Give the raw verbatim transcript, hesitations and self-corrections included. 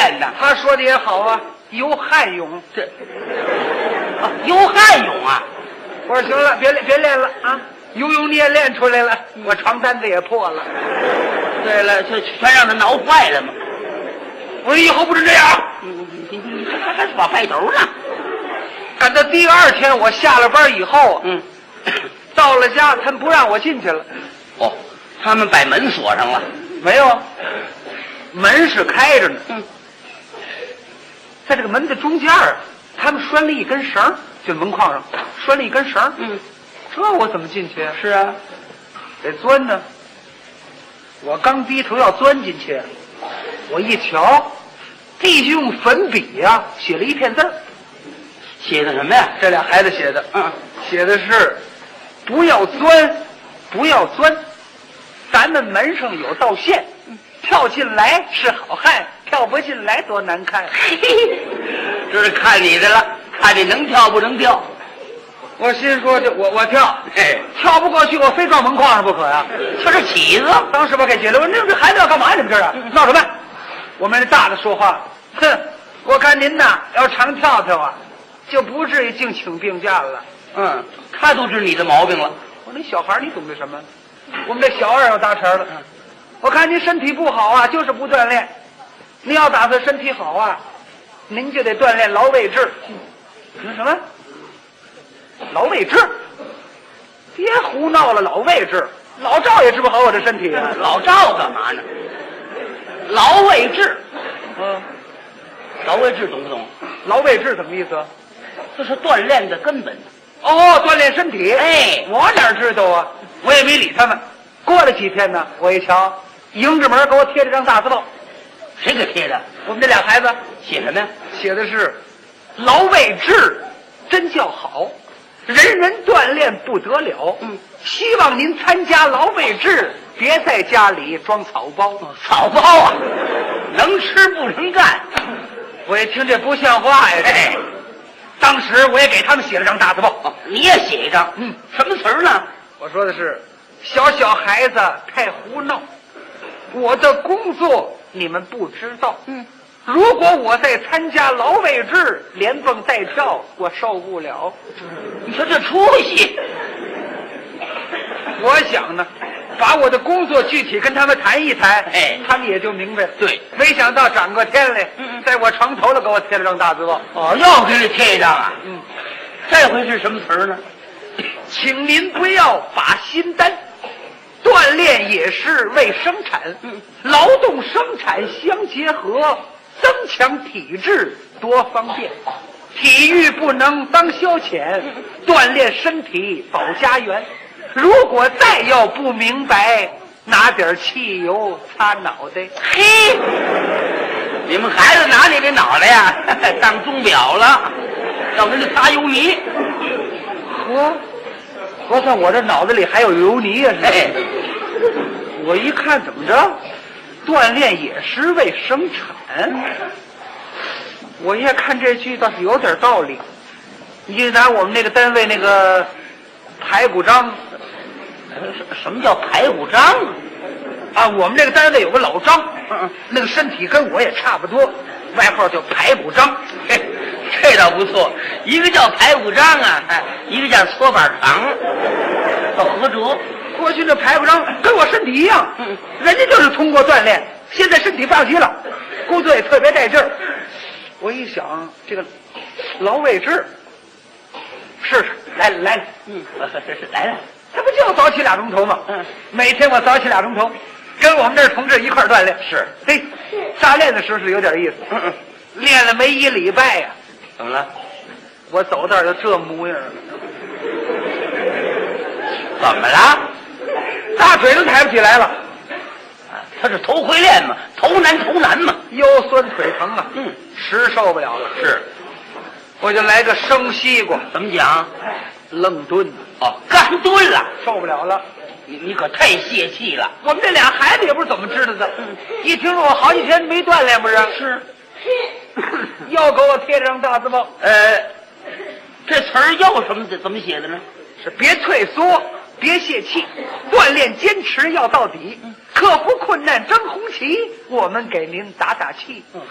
练呢。 他说的也好啊，有汉勇。 这啊，有汉勇啊！ 我说行了，别别练了啊，游泳你也练出来了，我床单子也破了。 对了，这全让他挠坏了嘛。 我以后不准这样。 你你你你还还耍派头呢？ 赶到第二天，我下了班以后， 嗯， 到了家，他们不让我进去了。 哦，他们把门锁上了。 没有，门是开着呢。 嗯， 在这个门的中间儿，他们拴了一根绳，就门框上拴了一根绳。 嗯， 这我怎么进去啊？ 是啊， 得钻呢。我刚低头要钻进去，我一瞧，弟兄用粉笔呀、啊、写了一片字儿。 写的什么呀？ 这俩孩子写的， 嗯， 写的是不要钻，不要钻，咱们门上有道线，跳进来是好汉，跳不进来多难看。 嘿嘿，这是看你的了，看你能跳不能跳。 我心说这我我跳， 嘿， 跳不过去，我非撞门框上不可呀。 他是起子。 当时我给解了，我说那这孩子要干嘛？你们这是闹什么？我们这大的说话，哼，我看您呐要常跳跳啊，就不至于净请病假了。 嗯，他都知你的毛病了。 我说那小孩你懂得什么？我们这小二要搭茬了。我看您身体不好啊，就是不锻炼。您要打算身体好啊，您就得锻炼劳卫志。你说什么？劳卫志？别胡闹了，劳卫志，老赵也治不好我这身体啊。 老赵干嘛呢？劳卫志， 嗯， 劳卫志懂不懂？ 劳卫志什么意思？ 这是锻炼的根本。 哦，锻炼身体。 哎， 我哪知道啊？我也没理他们。过了几天呢，我一瞧，迎着门给我贴了张大字报。 谁给贴的？ 我们这俩孩子写什么呀？ 写的是劳卫志真叫好，人人锻炼不得了。 嗯， 希望您参加劳卫志，别在家里装草包。 草包啊，能吃不能干。 我一听这不像话呀！ 哎， 当时我也给他们写了张大字报。 哦，你也写一张。 嗯， 什么词儿呢？ 我说的是小小孩子太胡闹，我的工作你们不知道。 嗯， 如果我再参加劳卫志，连蹦带跳，我受不了。 你说这出息。 我想呢，把我的工作具体跟他们谈一谈， 哎， 他们也就明白了。 对， 没想到转过天来， 嗯嗯在我床头了给我贴了张大字报。 哦，又给你贴一张啊？ 嗯， 这回是什么词儿呢？ 请您不要把心担，锻炼也是为生产， 嗯， 劳动生产相结合，增强体质多方便。体育不能当消遣，锻炼身体保家园。如果再要不明白，拿点汽油擦脑袋。 嘿，你们孩子拿你的脑袋呀当钟表了，要跟这擦油泥。 呵，合算我这脑子里还有油泥呀、啊！ 哎， 我一看怎么着，锻炼也是为生产。我一看这句倒是有点道理。你就拿我们那个单位那个排骨章， 什么叫排骨章啊？ 啊，我们这个单位有个老张， 嗯嗯， 那个身体跟我也差不多，外号叫排骨章。 嘿，这倒不错，一个叫排骨章啊，一个叫搓板肠，叫合辙。 过去这排骨章跟我身体一样， 嗯， 人家就是通过锻炼，现在身体棒极了，工作也特别带劲儿。我一想，这个劳卫志，试试，来了来了， 嗯，是是来了， 这不就早起俩钟头吗？ 嗯， 每天我早起俩钟头，跟我们这儿同志一块儿锻炼。 是， 嘿，扎练的时候是有点意思。 嗯嗯， 练了没一礼拜呀、 啊，怎么了？ 我走道就这模样了。 怎么了？ 大腿都抬不起来了。 他是头回练嘛，头难头难嘛， 腰酸腿疼啊， 嗯， 实受不了了。 是， 我就来个生西瓜， 怎么讲？ 愣炖， 哦，干炖了， 受不了了。 你你可太泄气了。 我们这俩孩子也不是怎么知道的，嗯，一听说我好几天没锻炼，不是？ 是， 又给我贴了张大字报。 呃，这词儿要什么怎么写的呢？ 是别退缩，别泄气，锻炼坚持要到底，克服困难争红旗，我们给您打打气。